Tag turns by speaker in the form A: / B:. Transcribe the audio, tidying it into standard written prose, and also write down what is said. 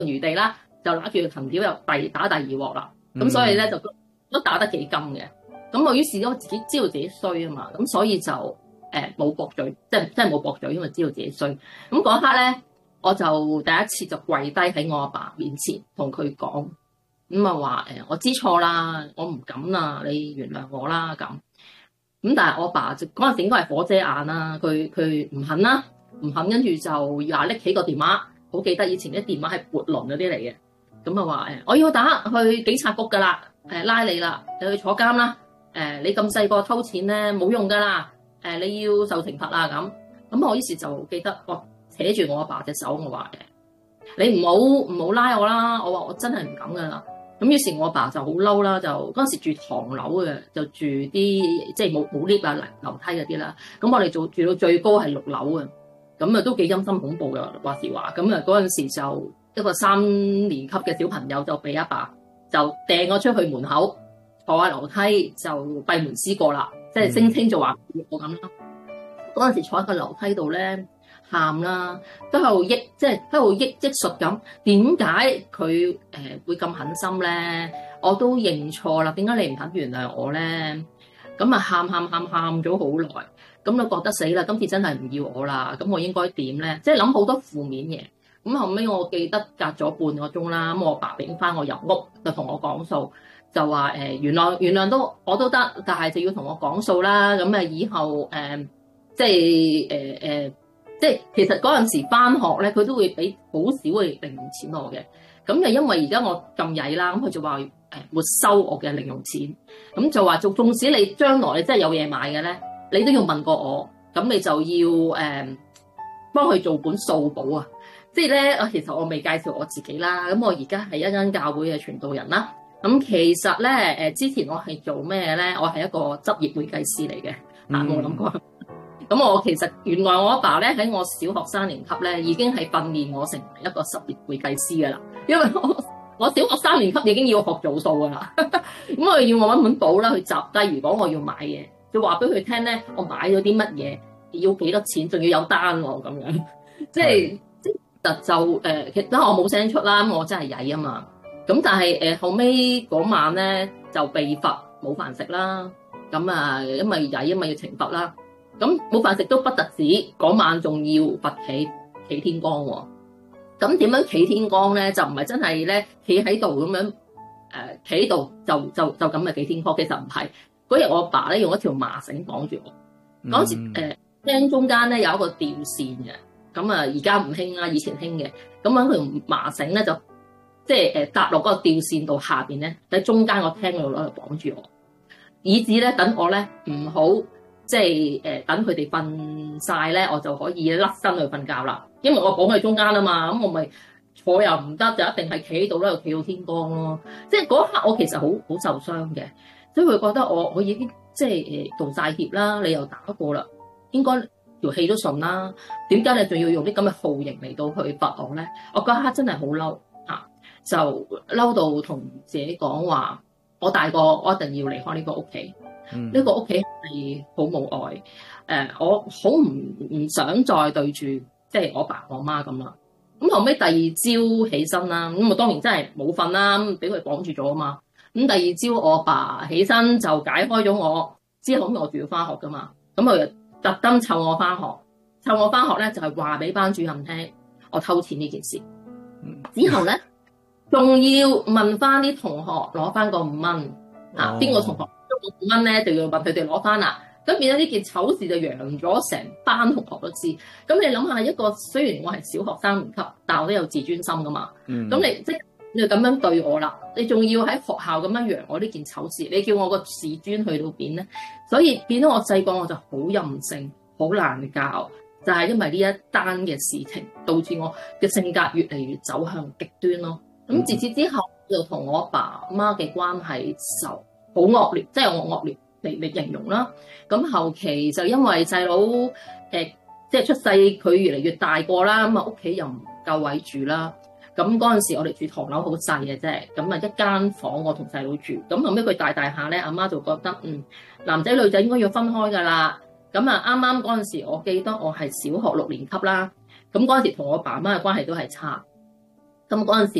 A: 餘地啦，就揦住個藤條又打第二鑊啦。咁所以咧就都打得幾金嘅。咁我於是我自己知道自己衰啊嘛，咁所以就冇駁嘴，即係冇駁嘴，因為知道自己衰。咁嗰一刻咧，我就第一次就跪低喺我阿爸面前同佢講，咁啊話我知錯啦，我唔敢啦，你原諒我啦咁。咁但係我阿爸就嗰陣時應該係火遮眼啦，佢唔肯啦，唔肯，跟住就又拎起個電話，好記得以前啲電話係撥輪嗰啲嚟嘅，咁啊話我要打去警察局㗎啦，拉你啦，你去坐監啦，你咁細個偷錢咧冇用㗎啦，你要受懲罰啦咁。咁我於是就記得我扯住我阿爸隻手，我話你唔好拉我啦，我話我真係唔敢㗎啦。咁於是我阿爸就好嬲啦，就嗰陣時住唐樓嘅，就住啲即係冇 lift 啊樓梯嗰啲啦。咁我哋住到最高係6樓嘅，咁啊都幾陰森恐怖嘅話時話。咁啊嗰陣時就一個3年級嘅小朋友就俾阿爸就掟我出去門口，坐喺樓梯就閉門思過啦，即係聲稱就話我咁啦。嗰陣時坐喺個樓梯度咧，喊啦，都喺度即係喺度憶述咁，點解佢會咁狠心咧？我都認錯啦，點解你唔肯原諒我咧？咁啊喊咗好耐，咁就覺得死啦，今次真係唔要我啦，咁我應該點咧？即係諗好多負面嘢。咁後尾我記得隔咗半個鐘啦，咁我爸俾翻我入屋，就同我講數，就話原諒都我都得，但係就要同我講數啦。咁啊以後即係其實嗰陣時返學咧，佢都會俾好少嘅零用錢我嘅。咁就因為而家我咁曳啦，咁佢就話沒收我嘅零用錢。咁就話縱使你將來你真係有嘢買嘅咧，你都要問過我。咁你就要幫佢做本數簿啊。即係咧，其實我未介紹我自己啦。咁我而家係一間教會嘅傳道人啦。咁其實咧之前我係做咩咧？我係一個執業會計師嚟嘅。冇諗過。咁我其實原來我阿爸咧喺我小學3年級咧已經係訓練我成為一個執業會計師噶啦，因為我小學3年級已經要學做數噶啦，咁我要我揾本簿啦去集低，如果我要買嘢，就話俾佢聽咧，我買咗啲乜嘢，要幾多錢，仲要有單喎咁樣，即係其實我冇聲出啦，咁我真係曳啊嘛，咁但係後尾嗰晚咧就被罰冇飯食啦，咁啊因為曳啊嘛要懲罰啦。咁冇飯食都不特止，嗰晚仲要罰企天光喎。咁點樣企天光咧？就唔係真係咧企喺度咁樣企喺度就咁嘅企天光。其實唔係。嗰日我阿爸咧用一條麻繩綁住我。嗰時廳中間咧有一個吊線嘅，咁啊而家唔興啦，以前興嘅。咁揾條麻繩咧就即係搭落嗰個吊線度下邊咧喺中間個廳度攞嚟綁住我，以至咧等我咧唔好。即係等佢哋瞓晒咧，我就可以甩身去瞓覺啦。因為我綁喺中間啊嘛，咁我咪坐又唔得，就一定係企喺度咧，又企到天光咯。即係嗰一刻我其實好受傷嘅，所以佢覺得我已經即係道晒歉啦，你又打過啦，應該條氣都順啦。點解你仲要用啲咁嘅酷刑嚟到去罰我咧？我嗰一刻真係好嬲啊，就嬲到同自己講話，我大個我一定要離開呢個屋企。呢個屋企係好冇愛，我好唔想再對住即係我爸我媽咁啦。咁後尾第二朝起身啦，咁我當然真係冇瞓啦，俾佢綁住咗啊嘛。咁第二朝我爸起身就解開咗我，之後我仲要翻學噶嘛，咁佢就特登湊我翻學咧就係話俾班主任聽我偷錢呢件事。之後咧仲要問翻啲同學攞翻個5蚊啊，邊個同學？5蚊咧就要問佢哋攞翻啦，咁變咗呢件醜事就揚咗成班同學都知。咁你諗下，一個雖然我係小學3年級，但我都有自尊心噶嘛。咁你即係你咁樣對我啦，你仲要喺學校咁樣揚我呢件醜事，你叫我個自尊去到邊咧？所以變咗我細個我就好任性，好難教，就係因為呢一單嘅事情，導致我嘅性格越嚟越走向極端咯。咁自此之後，就同我爸媽嘅關係就好惡劣，即係我惡劣嚟形容啦。咁後期就因為細佬即係出世，佢越嚟越大個啦，咁啊屋企又唔夠位住啦。咁嗰陣時我哋住唐樓好細嘅啫，咁啊一間房我同細佬住。咁後尾佢大下咧，阿媽就覺得男仔女仔應該要分開㗎啦。咁啊啱啱嗰陣時，我記得我係小學6年級啦。咁嗰陣時同我爸媽嘅關係都係差。 咁嗰陣時